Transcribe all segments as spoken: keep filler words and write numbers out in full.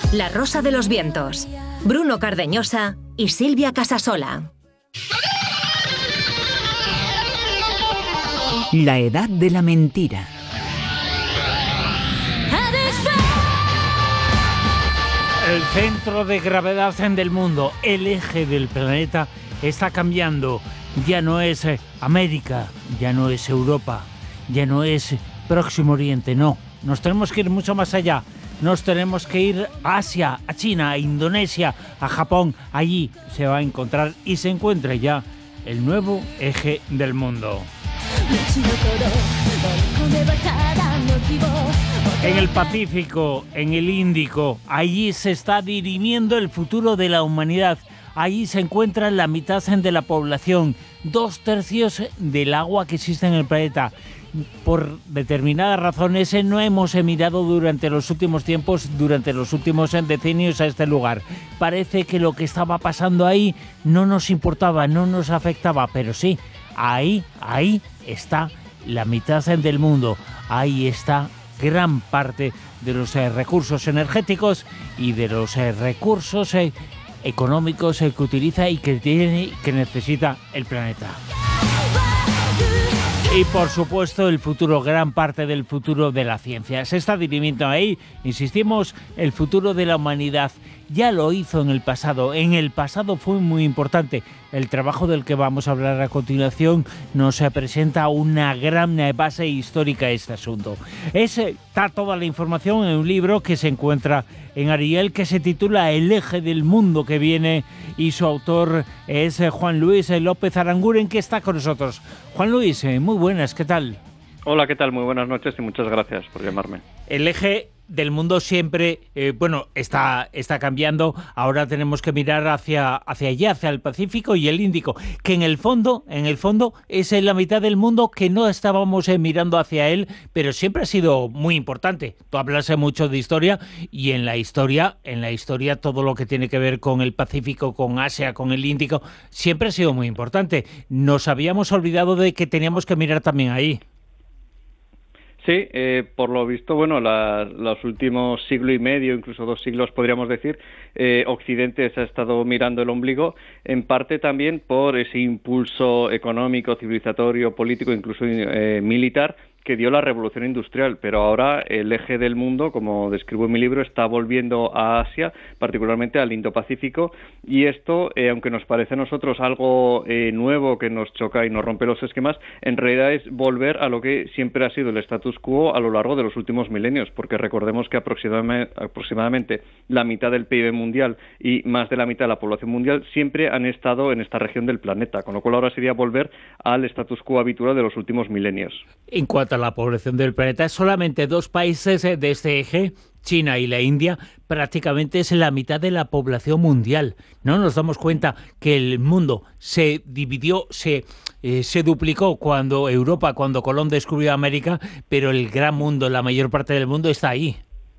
La Rosa de los Vientos, Bruno Cardeñosa y Silvia Casasola. La edad de la mentira. El centro de gravedad del mundo, el eje del planeta, está cambiando. Ya no es América, ya no es Europa, ya no es Próximo Oriente, no. Nos tenemos que ir mucho más allá. Nos tenemos que ir a Asia, a China, a Indonesia, a Japón. Allí se va a encontrar y se encuentra ya el nuevo eje del mundo. En el Pacífico, en el Índico, allí se está dirimiendo el futuro de la humanidad. Allí se encuentra la mitad de la población, dos tercios del agua que existe en el planeta. Por determinadas razones no hemos emigrado durante los últimos tiempos, durante los últimos decenios a este lugar. Parece que lo que estaba pasando ahí no nos importaba, no nos afectaba, pero sí, ahí, ahí está la mitad del mundo. Ahí está gran parte de los eh, recursos energéticos y de los eh, recursos eh, económicos eh, que utiliza y que tiene, que necesita el planeta. Y por supuesto el futuro, gran parte del futuro de la ciencia. Se está dirimiendo ahí, insistimos, el futuro de la humanidad. Ya lo hizo en el pasado. En el pasado fue muy importante. El trabajo del que vamos a hablar a continuación nos presenta una gran base histórica a este asunto. Es, está toda la información en un libro que se encuentra en Ariel, que se titula El eje del mundo que viene, y su autor es Juan Luis López Aranguren, que está con nosotros. Juan Luis, muy buenas, ¿qué tal? Hola, ¿qué tal? Muy buenas noches y muchas gracias por llamarme. El eje del mundo siempre, eh, bueno, está, está cambiando. Ahora tenemos que mirar hacia, hacia allá, hacia el Pacífico y el Índico, que en el fondo, en el fondo es en la mitad del mundo que no estábamos eh, mirando hacia él, pero siempre ha sido muy importante. Tú hablas mucho de historia y en la historia, en la historia todo lo que tiene que ver con el Pacífico, con Asia, con el Índico, siempre ha sido muy importante. Nos habíamos olvidado de que teníamos que mirar también ahí. Sí, eh, por lo visto, bueno, la, los últimos siglo y medio, incluso dos siglos podríamos decir, eh, Occidente se ha estado mirando el ombligo, en parte también por ese impulso económico, civilizatorio, político, incluso eh, militar, que dio la revolución industrial, pero ahora el eje del mundo, como describo en mi libro, está volviendo a Asia, particularmente al Indo-Pacífico, y esto, eh, aunque nos parece a nosotros algo eh, nuevo que nos choca y nos rompe los esquemas, en realidad es volver a lo que siempre ha sido el status quo a lo largo de los últimos milenios, porque recordemos que aproximadamente, aproximadamente la mitad del P I B mundial y más de la mitad de la población mundial siempre han estado en esta región del planeta, con lo cual ahora sería volver al status quo habitual de los últimos milenios. En cuanto a la población del planeta, solamente dos países de este eje, China y la India, prácticamente es la mitad de la población mundial. No nos damos cuenta que el mundo se dividió, se, eh, se duplicó cuando Europa, cuando Colón descubrió América, pero el gran mundo, la mayor parte del mundo está ahí.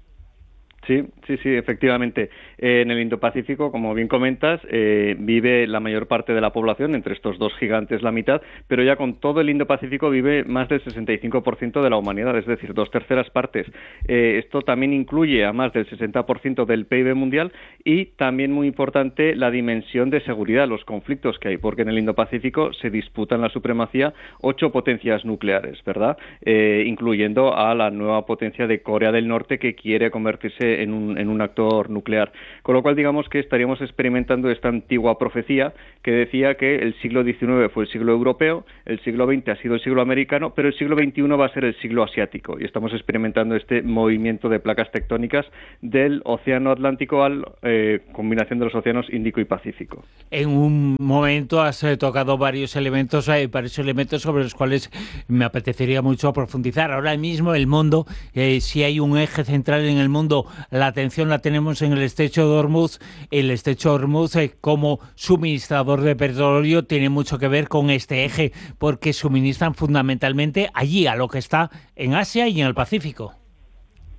Sí, sí, sí, efectivamente. Eh, en el Indo-Pacífico, como bien comentas, eh, vive la mayor parte de la población, entre estos dos gigantes la mitad, pero ya con todo el Indo-Pacífico vive más del sesenta y cinco por ciento de la humanidad, es decir, dos terceras partes. Eh, esto también incluye a más del sesenta por ciento del P I B mundial y también muy importante la dimensión de seguridad, los conflictos que hay, porque en el Indo-Pacífico se disputan la supremacía ocho potencias nucleares, ¿verdad? Eh, incluyendo a la nueva potencia de Corea del Norte, que quiere convertirse en un, en un actor nuclear. Con lo cual, digamos que estaríamos experimentando esta antigua profecía que decía que el siglo diecinueve fue el siglo europeo, el siglo veinte ha sido el siglo americano, pero el siglo veintiuno va a ser el siglo asiático, y estamos experimentando este movimiento de placas tectónicas del océano Atlántico a la eh, combinación de los océanos Índico y Pacífico. En un momento has eh, tocado varios elementos, eh, varios elementos sobre los cuales me apetecería mucho profundizar. Ahora mismo el mundo, eh, si hay un eje central en el mundo, la atención la tenemos en el estrecho de Hormuz. El estrecho de Hormuz, eh, como suministrador de petróleo, tiene mucho que ver con este eje, porque suministran fundamentalmente allí, a lo que está en Asia y en el Pacífico.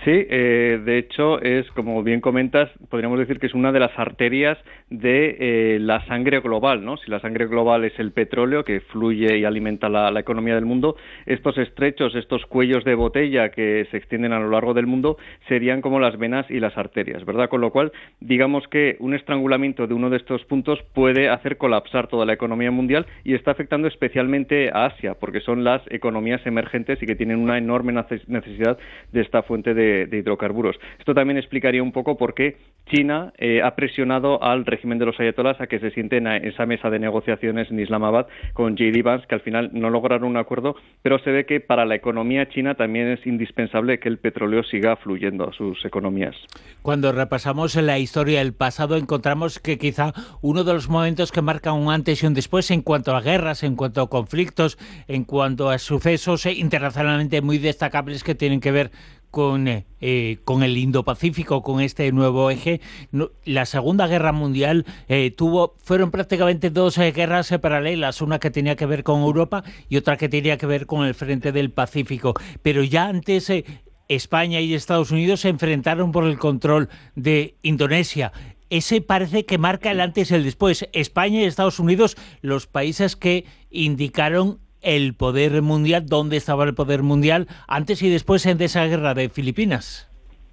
Sí, eh, de hecho es, como bien comentas, podríamos decir que es una de las arterias de eh, la sangre global, ¿no? Si la sangre global es el petróleo que fluye y alimenta la, la economía del mundo, estos estrechos, estos cuellos de botella que se extienden a lo largo del mundo serían como las venas y las arterias, ¿verdad? Con lo cual, digamos que un estrangulamiento de uno de estos puntos puede hacer colapsar toda la economía mundial y está afectando especialmente a Asia, porque son las economías emergentes y que tienen una enorme necesidad de esta fuente de De, de hidrocarburos. Esto también explicaría un poco por qué China eh, ha presionado al régimen de los ayatolás a que se sienten a esa mesa de negociaciones en Islamabad con J D Vance, que al final no lograron un acuerdo, pero se ve que para la economía china también es indispensable que el petróleo siga fluyendo a sus economías. Cuando repasamos la historia del pasado, encontramos que quizá uno de los momentos que marca un antes y un después en cuanto a guerras, en cuanto a conflictos, en cuanto a sucesos internacionalmente muy destacables que tienen que ver con, eh, con el Indo-Pacífico, con este nuevo eje. No, la Segunda Guerra Mundial eh, tuvo, fueron prácticamente dos eh, guerras eh, paralelas, una que tenía que ver con Europa y otra que tenía que ver con el frente del Pacífico. Pero ya antes eh, España y Estados Unidos se enfrentaron por el control de Indonesia. Ese parece que marca el antes y el después. España y Estados Unidos, los países que indicaron el poder mundial, dónde estaba el poder mundial antes y después de esa guerra de Filipinas.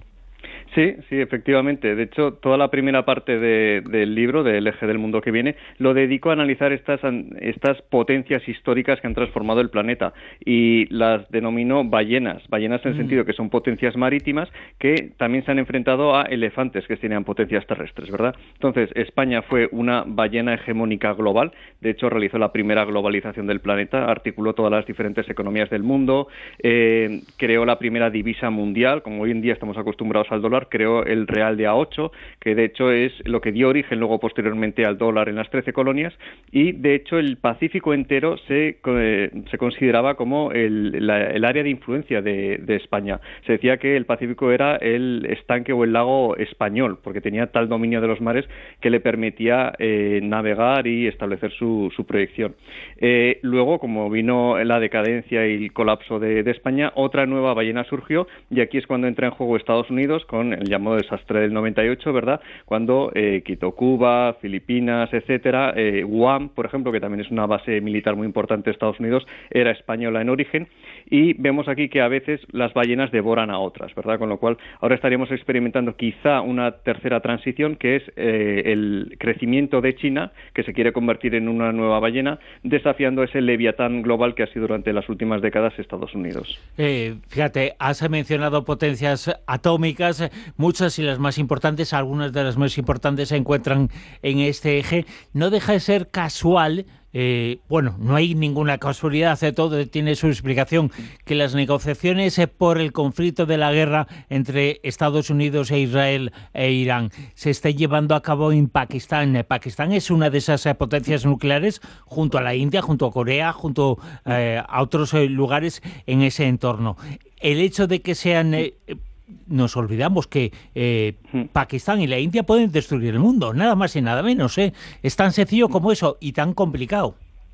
Sí, sí, efectivamente. De hecho, toda la primera parte de, del libro, del eje del mundo que viene, lo dedico a analizar estas, estas potencias históricas que han transformado el planeta y las denomino ballenas. Ballenas en el mm. sentido que son potencias marítimas que también se han enfrentado a elefantes que tenían potencias terrestres, ¿verdad? Entonces, España fue una ballena hegemónica global. De hecho, realizó la primera globalización del planeta, articuló todas las diferentes economías del mundo, eh, creó la primera divisa mundial, como hoy en día estamos acostumbrados al dólar, creó el real de A ocho, que de hecho es lo que dio origen luego posteriormente al dólar en las trece colonias, y de hecho el Pacífico entero se, eh, se consideraba como el, la, el área de influencia de, de España. Se decía que el Pacífico era el estanque o el lago español, porque tenía tal dominio de los mares que le permitía eh, navegar y establecer su, su proyección. Eh, luego, como vino la decadencia y el colapso de, de España, otra nueva ballena surgió, y aquí es cuando entra en juego Estados Unidos con el llamado desastre del noventa y ocho, ¿verdad? Cuando eh, quitó Cuba, Filipinas, etcétera. Eh, Guam, por ejemplo, que también es una base militar muy importante de Estados Unidos, era española en origen. Y vemos aquí que a veces las ballenas devoran a otras, ¿verdad? Con lo cual, ahora estaríamos experimentando quizá una tercera transición, que es eh, el crecimiento de China, que se quiere convertir en una nueva ballena, desafiando ese leviatán global que ha sido durante las últimas décadas Estados Unidos. Eh, fíjate, has mencionado potencias atómicas, muchas y las más importantes, algunas de las más importantes se encuentran en este eje. No deja de ser casual, eh, bueno, no hay ninguna casualidad, todo tiene su explicación, que las negociaciones por el conflicto de la guerra entre Estados Unidos e Israel e Irán se esté llevando a cabo en Pakistán. Pakistán es una de esas potencias nucleares junto a la India, junto a Corea, junto eh, a otros eh, lugares en ese entorno. El hecho de que sean... Eh, nos olvidamos que eh, Pakistán y la India pueden destruir el mundo, nada más y nada menos, ¿eh? Es tan sencillo como eso y tan complicado.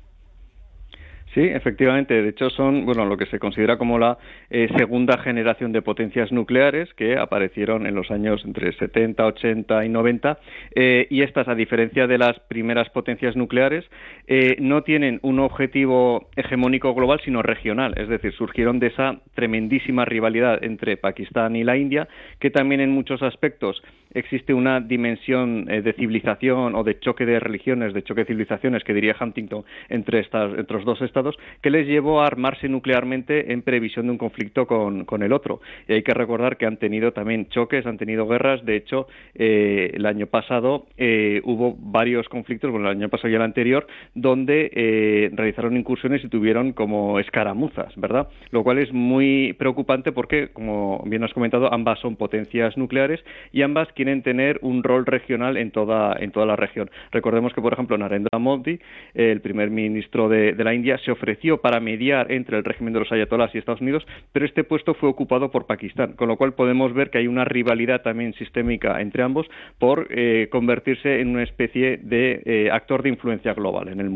Sí, efectivamente. De hecho, son bueno lo que se considera como la eh, segunda generación de potencias nucleares que aparecieron en los años entre setenta, ochenta y noventa. Eh, y estas, a diferencia de las primeras potencias nucleares, eh, no tienen un objetivo hegemónico global, sino regional. Es decir, surgieron de esa tremendísima rivalidad entre Pakistán y la India, que también en muchos aspectos existe una dimensión eh, de civilización o de choque de religiones, de choque de civilizaciones, que diría Huntington, entre, estas, entre los dos estados, que les llevó a armarse nuclearmente en previsión de un conflicto con, con el otro. Y hay que recordar que han tenido también choques, han tenido guerras. De hecho, eh, el año pasado eh, hubo varios conflictos, bueno, el año pasado y el anterior, donde eh, realizaron incursiones y tuvieron como escaramuzas, ¿verdad? Lo cual es muy preocupante porque, como bien has comentado, ambas son potencias nucleares y ambas quieren tener un rol regional en toda, en toda la región. Recordemos que, por ejemplo, Narendra Modi, el primer ministro de, de la India, se ofreció para mediar entre el régimen de los ayatolás y Estados Unidos, pero este puesto fue ocupado por Pakistán, con lo cual podemos ver que hay una rivalidad también sistémica entre ambos por eh, convertirse en una especie de eh, actor de influencia global en el mundo.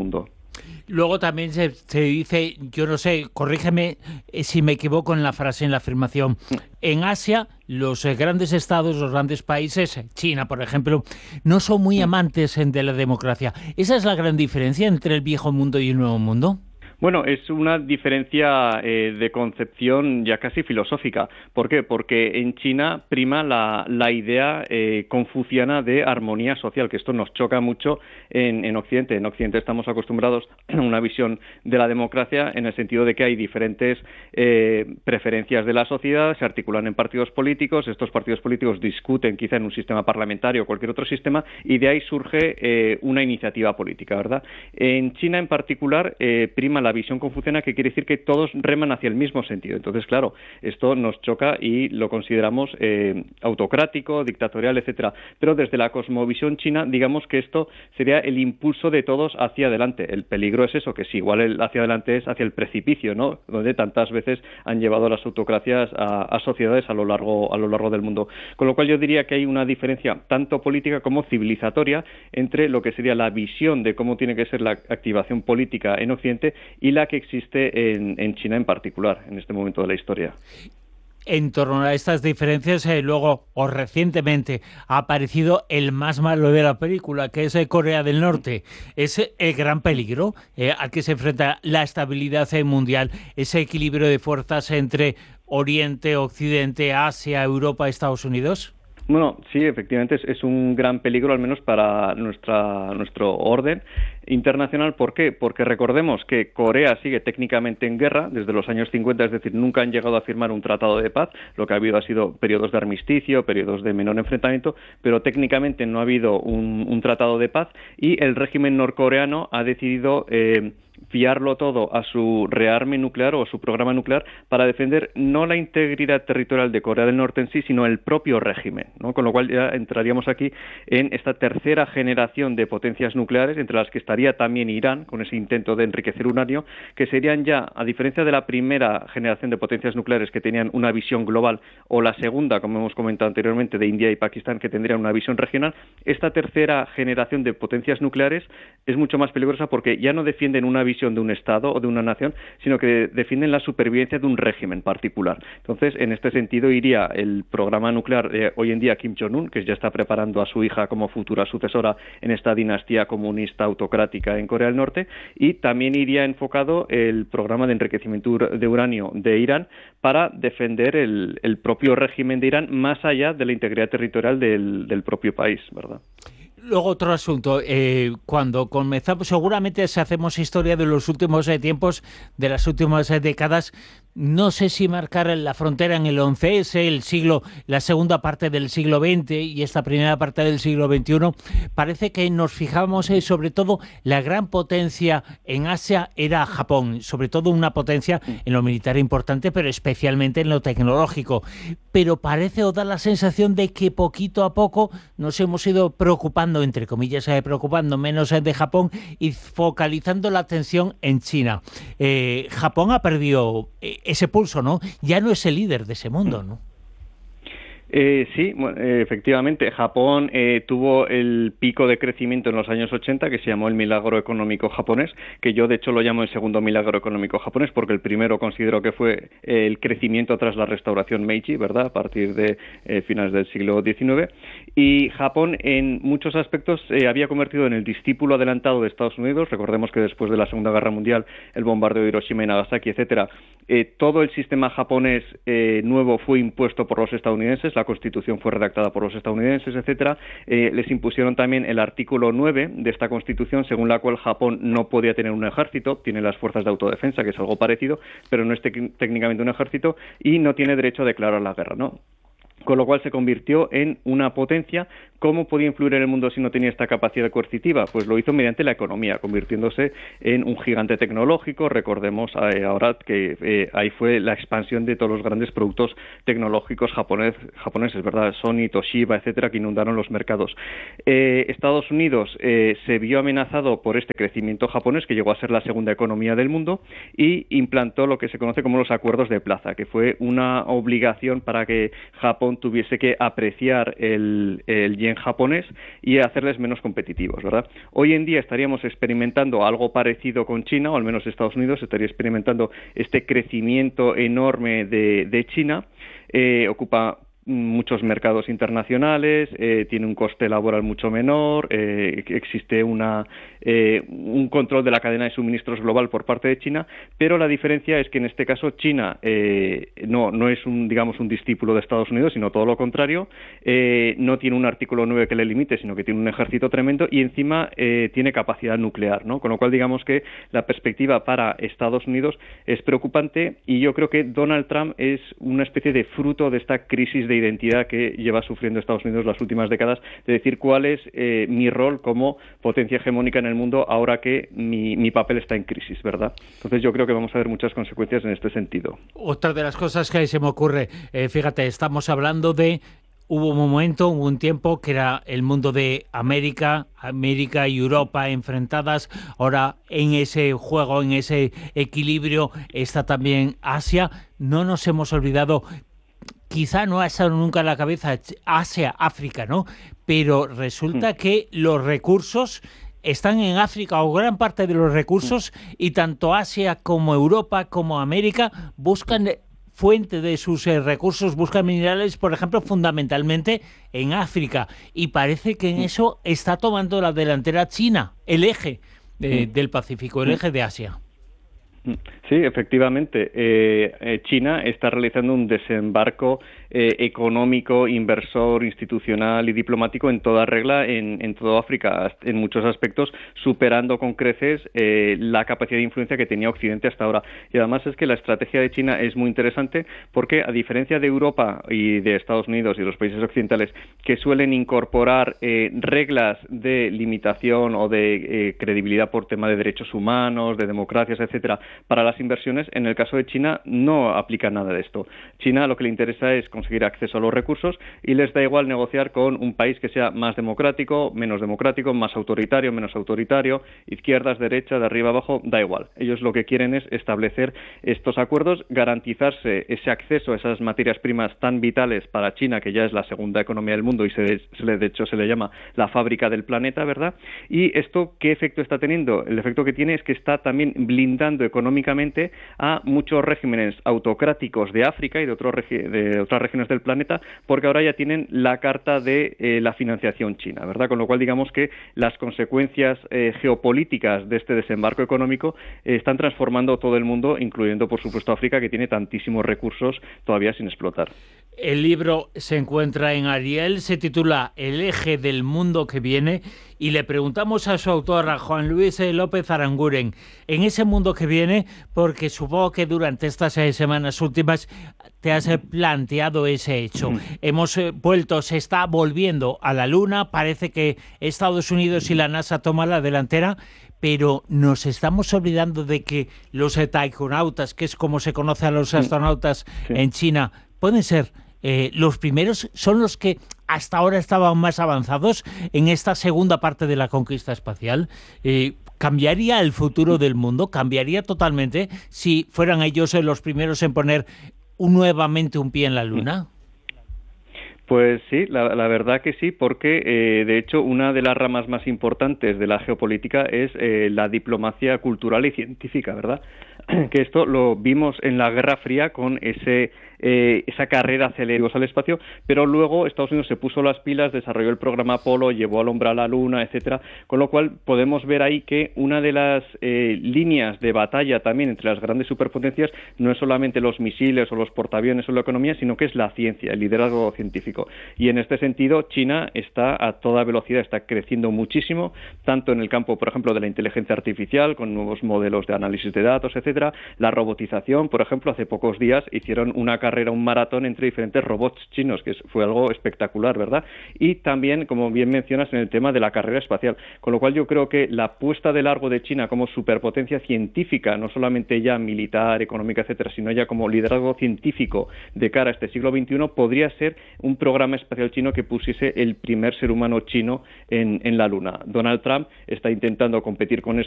Luego también se, se dice, yo no sé, corrígeme si me equivoco en la frase, en la afirmación, en Asia los grandes estados, los grandes países, China por ejemplo, no son muy amantes de la democracia. ¿Esa es la gran diferencia entre el viejo mundo y el nuevo mundo? Bueno, es una diferencia eh, de concepción ya casi filosófica. ¿Por qué? Porque en China prima la, la idea eh, confuciana de armonía social, que esto nos choca mucho en, en Occidente. En Occidente estamos acostumbrados a una visión de la democracia en el sentido de que hay diferentes eh, preferencias de la sociedad, se articulan en partidos políticos, estos partidos políticos discuten quizá en un sistema parlamentario o cualquier otro sistema, y de ahí surge eh, una iniciativa política, ¿verdad? En China en particular eh, prima la la visión confuciana, que quiere decir que todos reman hacia el mismo sentido. Entonces, claro, esto nos choca y lo consideramos eh, autocrático, dictatorial, etcétera. Pero desde la cosmovisión china, digamos que esto sería el impulso de todos hacia adelante. El peligro es eso, que si igual el hacia adelante es hacia el precipicio, ¿no? Donde tantas veces han llevado las autocracias a, a sociedades a lo largo a lo largo del mundo. Con lo cual yo diría que hay una diferencia tanto política como civilizatoria entre lo que sería la visión de cómo tiene que ser la activación política en Occidente y la que existe en, en China en particular, en este momento de la historia. En torno a estas diferencias, eh, luego o recientemente ha aparecido el más malo de la película, que es eh, Corea del Norte. Es el gran peligro eh, al que se enfrenta la estabilidad eh, mundial, ese equilibrio de fuerzas entre Oriente, Occidente, Asia, Europa, Estados Unidos. Bueno, sí, efectivamente es, es un gran peligro, al menos para nuestra nuestro orden internacional. ¿Por qué? Porque recordemos que Corea sigue técnicamente en guerra desde los años cincuenta, es decir, nunca han llegado a firmar un tratado de paz. Lo que ha habido ha sido periodos de armisticio, periodos de menor enfrentamiento, pero técnicamente no ha habido un, un tratado de paz, y el régimen norcoreano ha decidido eh, fiarlo todo a su rearme nuclear o a su programa nuclear para defender no la integridad territorial de Corea del Norte en sí, sino el propio régimen, ¿no? Con lo cual ya entraríamos aquí en esta tercera generación de potencias nucleares, entre las que estaría también Irán, con ese intento de enriquecer uranio, que serían ya, a diferencia de la primera generación de potencias nucleares que tenían una visión global, o la segunda, como hemos comentado anteriormente, de India y Pakistán, que tendrían una visión regional, esta tercera generación de potencias nucleares es mucho más peligrosa porque ya no defienden una visión de un Estado o de una nación, sino que defienden la supervivencia de un régimen particular. Entonces, en este sentido iría el programa nuclear de hoy en día Kim Jong-un, que ya está preparando a su hija como futura sucesora en esta dinastía comunista autocrática en Corea del Norte, y también iría enfocado el programa de enriquecimiento de uranio de Irán para defender el, el propio régimen de Irán más allá de la integridad territorial del, del propio país, ¿verdad? Luego otro asunto, eh, cuando comenzamos, seguramente si hacemos historia de los últimos eh, tiempos, de las últimas eh, décadas, no sé si marcar la frontera en el once ese, el siglo, la segunda parte del siglo veinte y esta primera parte del siglo veintiuno, parece que nos fijamos eh, sobre todo la gran potencia en Asia era Japón, sobre todo una potencia en lo militar importante, pero especialmente en lo tecnológico. Pero parece o da la sensación de que poquito a poco nos hemos ido preocupando, entre comillas, eh, preocupando menos eh, de Japón y focalizando la atención en China. Eh, Japón ha perdido eh, ese pulso, ¿no? Ya no es el líder de ese mundo, ¿no? Eh, sí, bueno, eh, efectivamente. Japón eh, tuvo el pico de crecimiento en los años ochenta, que se llamó el milagro económico japonés, que yo de hecho lo llamo el segundo milagro económico japonés, porque el primero considero que fue eh, el crecimiento tras la restauración Meiji, ¿verdad?, a partir de eh, finales del siglo diecinueve. Y Japón en muchos aspectos se eh, había convertido en el discípulo adelantado de Estados Unidos. Recordemos que después de la Segunda Guerra Mundial, el bombardeo de Hiroshima y Nagasaki, etcétera, eh, todo el sistema japonés eh, nuevo fue impuesto por los estadounidenses. La Constitución fue redactada por los estadounidenses, etcétera. Eh, les impusieron también el artículo nueve de esta Constitución, según la cual Japón no podía tener un ejército, tiene las fuerzas de autodefensa, que es algo parecido, pero no es técnicamente un ejército, y no tiene derecho a declarar la guerra, ¿no? Con lo cual se convirtió en una potencia. ¿Cómo podía influir en el mundo si no tenía esta capacidad coercitiva? Pues lo hizo mediante la economía, convirtiéndose en un gigante tecnológico. Recordemos eh, ahora que eh, ahí fue la expansión de todos los grandes productos tecnológicos japonés, japoneses, ¿verdad? Sony, Toshiba, etcétera, que inundaron los mercados. Eh, Estados Unidos eh, se vio amenazado por este crecimiento japonés, que llegó a ser la segunda economía del mundo, y implantó lo que se conoce como los acuerdos de plaza, que fue una obligación para que Japón tuviese que apreciar el, el yen bien japonés y hacerles menos competitivos, ¿verdad? Hoy en día estaríamos experimentando algo parecido con China, o al menos Estados Unidos estaría experimentando este crecimiento enorme de, de China. Eh, ocupa muchos mercados internacionales, eh, tiene un coste laboral mucho menor, eh, existe una, eh, un control de la cadena de suministros global por parte de China, pero la diferencia es que en este caso China eh, no, no es un, digamos, un discípulo de Estados Unidos, sino todo lo contrario, eh, no tiene un artículo nueve que le limite, sino que tiene un ejército tremendo y encima eh, tiene capacidad nuclear, ¿no? Con lo cual digamos que la perspectiva para Estados Unidos es preocupante y yo creo que Donald Trump es una especie de fruto de esta crisis de identidad que lleva sufriendo Estados Unidos las últimas décadas, de decir cuál es eh, mi rol como potencia hegemónica en el mundo ahora que mi, mi papel está en crisis, ¿verdad? Entonces yo creo que vamos a ver muchas consecuencias en este sentido. Otra de las cosas que se me ocurre, eh, fíjate, estamos hablando de, hubo un momento, hubo un tiempo que era el mundo de América, América y Europa enfrentadas, ahora en ese juego, en ese equilibrio está también Asia. No nos hemos olvidado, quizá no ha estado nunca en la cabeza Asia, África, ¿no? Pero resulta que los recursos están en África, o gran parte de los recursos, y tanto Asia como Europa como América buscan fuente de sus eh, recursos, buscan minerales, por ejemplo, fundamentalmente en África. Y parece que en eso está tomando la delantera China, el eje eh, del Pacífico, el eje de Asia. Sí, efectivamente. Eh, eh, China está realizando un desembarco eh, económico, inversor, institucional y diplomático en toda regla en, en toda África, en muchos aspectos, superando con creces eh, la capacidad de influencia que tenía Occidente hasta ahora. Y además es que la estrategia de China es muy interesante porque, a diferencia de Europa y de Estados Unidos y los países occidentales, que suelen incorporar eh, reglas de limitación o de eh, credibilidad por tema de derechos humanos, de democracias, etcétera, para las inversiones, en el caso de China no aplica nada de esto. China lo que le interesa es conseguir acceso a los recursos y les da igual negociar con un país que sea más democrático, menos democrático, más autoritario, menos autoritario, izquierdas, derecha, de arriba abajo, da igual. Ellos lo que quieren es establecer estos acuerdos, garantizarse ese acceso a esas materias primas tan vitales para China, que ya es la segunda economía del mundo y se, se le, de hecho se le llama la fábrica del planeta, ¿verdad? Y esto, ¿qué efecto está teniendo? El efecto que tiene es que está también blindando económicamente a muchos regímenes autocráticos de África y de, otros regi- de otras regiones del planeta, porque ahora ya tienen la carta de eh, la financiación china, ¿verdad? Con lo cual digamos que las consecuencias eh, geopolíticas de este desembarco económico eh, están transformando todo el mundo, incluyendo por supuesto África, que tiene tantísimos recursos todavía sin explotar. El libro se encuentra en Ariel, se titula El eje del mundo que viene, y le preguntamos a su autor, a Juan Luis López Aranguren, en ese mundo que viene, porque supongo que durante estas seis semanas últimas te has planteado ese hecho. Mm. Hemos eh, vuelto, se está volviendo a la Luna, parece que Estados Unidos y la NASA toman la delantera, pero nos estamos olvidando de que los taikonautas, que es como se conoce a los astronautas sí. en China, pueden ser eh, los primeros, son los que hasta ahora estaban más avanzados en esta segunda parte de la conquista espacial. Eh, ¿Cambiaría el futuro del mundo? ¿Cambiaría totalmente si fueran ellos los primeros en poner un, nuevamente un pie en la Luna? Pues sí, la, la verdad que sí, porque eh, de hecho una de las ramas más importantes de la geopolítica es eh, la diplomacia cultural y científica, ¿verdad? Que esto lo vimos en la Guerra Fría con ese eh, esa carrera hacia al espacio, pero luego Estados Unidos se puso las pilas, desarrolló el programa Apolo, llevó al hombre a la Luna, etcétera, con lo cual podemos ver ahí que una de las eh, líneas de batalla también entre las grandes superpotencias no es solamente los misiles o los portaaviones o la economía, sino que es la ciencia, el liderazgo científico. Y en este sentido, China está a toda velocidad, está creciendo muchísimo, tanto en el campo, por ejemplo, de la inteligencia artificial, con nuevos modelos de análisis de datos, etcétera, la robotización, por ejemplo, hace pocos días hicieron una carrera, un maratón entre diferentes robots chinos, que fue algo espectacular, ¿verdad? Y también, como bien mencionas, en el tema de la carrera espacial, con lo cual yo creo que la puesta de largo de China como superpotencia científica, no solamente ya militar, económica, etcétera, sino ya como liderazgo científico de cara a este siglo veintiuno, podría ser un programa espacial chino que pusiese el primer ser humano chino en, en la Luna. Donald Trump está intentando competir con